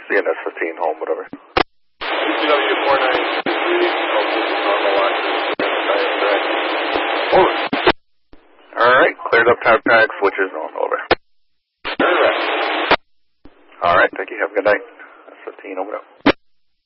CNS 15 home, whatever. ECW 4923, normal line. Over. Alright, cleared up tire pack, switches normal, over. Alright. Alright, thank you, have a good night. That's 15, over.